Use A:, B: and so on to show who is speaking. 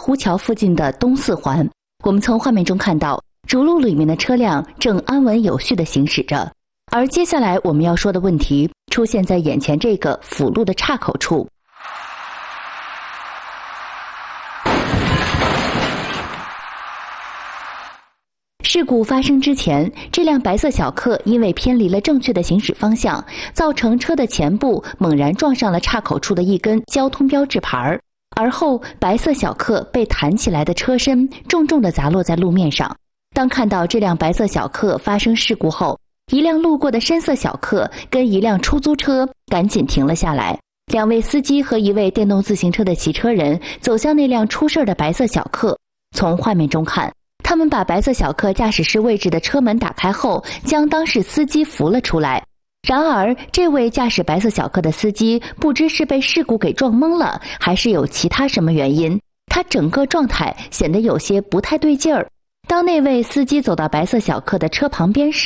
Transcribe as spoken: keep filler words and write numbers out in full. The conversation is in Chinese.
A: 湖桥附近的东四环。我们从画面中看到，主路里面的车辆正安稳有序地行驶着。而接下来我们要说的问题出现在眼前这个辅路的岔口处。事故发生之前，这辆白色小客因为偏离了正确的行驶方向，造成车的前部猛然撞上了岔口处的一根交通标志牌，而后白色小客被弹起来的车身重重地砸落在路面上。当看到这辆白色小客发生事故后，一辆路过的深色小客跟一辆出租车赶紧停了下来，两位司机和一位电动自行车的骑车人走向那辆出事的白色小客。从画面中看，他们把白色小客驾驶室位置的车门打开后，将当事司机扶了出来。然而，这位驾驶白色小客的司机不知是被事故给撞懵了，还是有其他什么原因，他整个状态显得有些不太对劲儿。当那位司机走到白色小客的车旁边时，